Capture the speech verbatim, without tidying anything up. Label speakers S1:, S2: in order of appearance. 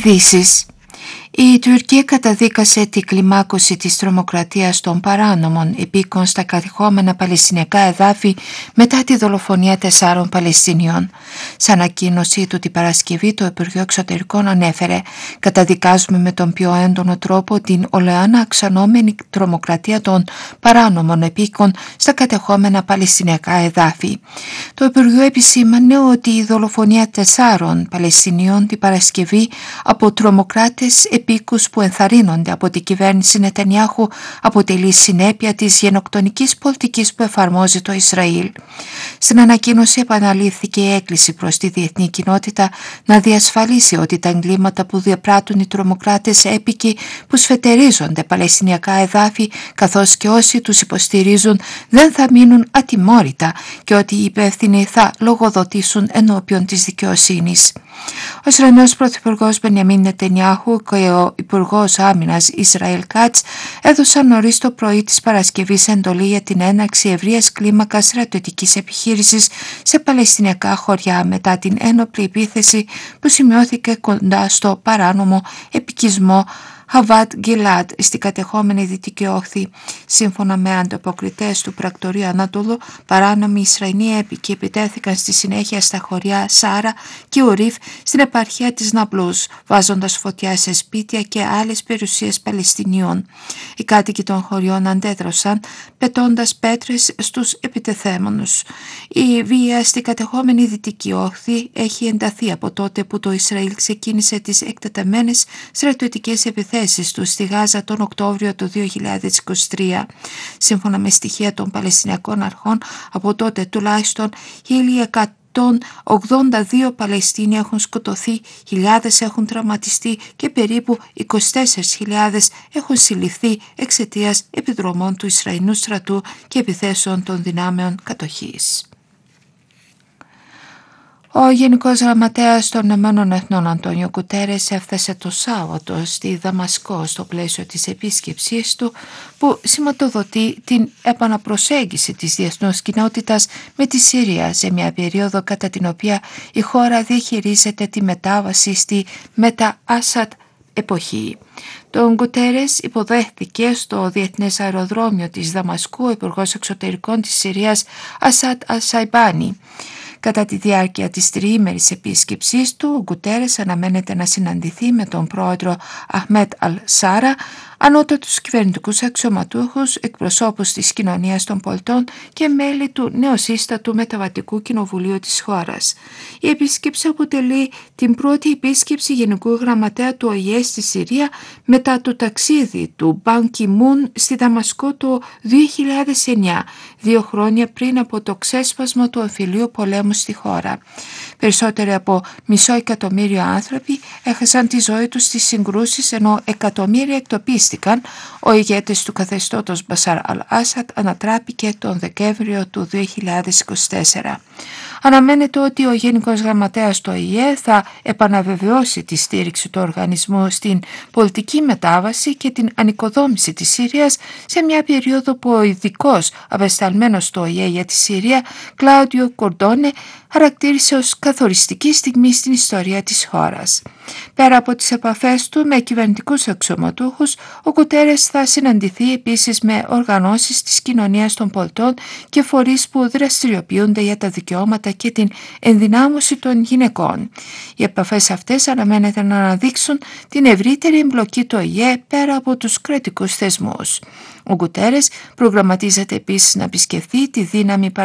S1: Ειδήσεις. Η Τουρκία καταδίκασε τη κλιμάκωση της τρομοκρατίας των παράνομων επίκων στα κατεχόμενα παλαιστινιακά εδάφη μετά τη δολοφονία τεσσάρων Παλαιστινίων. Σε ανακοίνωσή του την Παρασκευή, το Υπουργείο Εξωτερικών ανέφερε: «Καταδικάζουμε με τον πιο έντονο τρόπο την ολεάνα αυξανόμενη τρομοκρατία των παράνομων επίκων στα κατεχόμενα παλαιστινιακά εδάφη». Το Υπουργείο επισήμανε ότι η δολοφονία τεσσάρων Παλαιστινίων την Παρασκευή από τρομοκράτες επίκους που ενθαρρύνονται από την κυβέρνηση Νετανιάχου αποτελεί συνέπεια της γενοκτονικής πολιτικής που εφαρμόζει το Ισραήλ. Στην ανακοίνωση επαναλήφθηκε η έκκληση προς τη διεθνή κοινότητα να διασφαλίσει ότι τα εγκλήματα που διαπράττουν οι τρομοκράτες έπικοι που σφετερίζονται παλαιστινιακά εδάφη, καθώς και όσοι τους υποστηρίζουν, δεν θα μείνουν ατιμόρυτα και ότι οι υπεύθυνοι θα λογοδοτήσουν ενώπιον της δικαιοσύνης. Ο Ισραηλινός Πρωθυπουργός Μπενιαμίν Νετανιάχου και ο Υπουργός Άμυνας Ισραήλ Κάτς έδωσαν νωρίς το πρωί της Παρασκευής εντολή για την έναρξη ευρείας κλίμακας στρατιωτικής επιχείρησης σε παλαιστινιακά χωριά μετά την ένοπλη επίθεση που σημειώθηκε κοντά στο παράνομο επικισμό Χαβάτ Γκιλάντ στην κατεχόμενη Δυτική Όχθη. Σύμφωνα με ανταποκριτές του πρακτορείου Ανατολού, παράνομοι Ισραηλοί έπικοι επιτέθηκαν στη συνέχεια στα χωριά Σάρα και Ουρίφ στην επαρχία της Ναμπλούς, βάζοντας φωτιά σε σπίτια και άλλες περιουσίες Παλαιστινίων. Οι κάτοικοι των χωριών αντέδρασαν πετώντας πέτρες στους επιτεθέμενους. Η βία στην κατεχόμενη Δυτική Όχθη έχει ενταθεί από τότε που το Ισραήλ ξεκίνησε τις εκτεταμένες στρατιωτικές επιθέσεις του στη Γάζα τον Οκτώβριο του δύο χιλιάδες είκοσι τρία. Σύμφωνα με στοιχεία των Παλαιστινιακών αρχών, από τότε τουλάχιστον χίλια εκατόν ογδόντα δύο Παλαιστίνοι έχουν σκοτωθεί, χιλιάδες έχουν τραυματιστεί και περίπου είκοσι τέσσερις χιλιάδες έχουν συλληφθεί εξαιτίας επιδρομών του Ισραηλινού στρατού και επιθέσεων των δυνάμεων κατοχής. Ο Γενικός Γραμματέας των Ηνωμένων Εθνών Αντώνιο Γκουτέρες έφτασε το Σάββατο στη Δαμασκό στο πλαίσιο της επίσκεψής του που σηματοδοτεί την επαναπροσέγγιση της διεθνούς κοινότητας με τη Συρία σε μια περίοδο κατά την οποία η χώρα διαχειρίζεται τη μετάβαση στη μετα-Άσαντ εποχή. Τον Γκουτέρες υποδέχθηκε στο Διεθνές Αεροδρόμιο της Δαμασκού ο Υπουργός Εξωτερικών της Συρίας Ασάντ Αλ-Σαϊμπάνι. Κατά τη διάρκεια της τριήμερης επίσκεψής του, ο Γκουτέρες αναμένεται να συναντηθεί με τον πρόεδρο Αχμέτ Αλ-Σάρα, ανώτατους κυβερνητικούς αξιωματούχους, εκπροσώπους της κοινωνίας των πολιτών και μέλη του νεοσύστατου μεταβατικού κοινοβουλίου της χώρας. Η επίσκεψη αποτελεί την πρώτη επίσκεψη Γενικού Γραμματέα του Ο Η Ε στη Συρία μετά το ταξίδι του Μπαν Κι Μουν στη Δαμασκό το δύο χιλιάδες εννιά, δύο χρόνια πριν από το ξέσπασμα του εμφυλίου πολέμου στη χώρα. Περισσότεροι από μισό εκατομμύριο άνθρωποι έχασαν τη ζωή τους στις συγκρούσεις, ενώ εκατομμύρια εκτοπίστηκαν. Ο ηγέτης του καθεστώτος Μπασάρ Αλ-Άσαντ ανατράπηκε τον Δεκέμβριο του δύο χιλιάδες είκοσι τέσσερα. Αναμένεται ότι ο Γενικός Γραμματέας του Ο Η Ε θα επαναβεβαιώσει τη στήριξη του οργανισμού στην πολιτική μετάβαση και την ανοικοδόμηση της Συρίας σε μια περίοδο που ο ειδικός απεσταλμένος του Ο Η Ε για τη Συρία, Κλάουδιο Κορντόνε, χαρακτήρισε ως καθοριστική στιγμή στην ιστορία της χώρας. Πέρα από τις επαφές του με κυβερνητικούς αξιωματούχους, ο Γκουτέρες θα συναντηθεί επίσης με οργανώσεις της κοινωνίας των πολιτών και φορείς που δραστηριοποιούνται για τα δικαιώματα και την ενδυνάμωση των γυναικών. Οι επαφές αυτές αναμένεται να αναδείξουν την ευρύτερη εμπλοκή του Ο Η Ε πέρα από τους κρατικούς θεσμούς. Ο Γκουτέρες προγραμματίζεται επίσης να επισκεφθεί τη δύναμη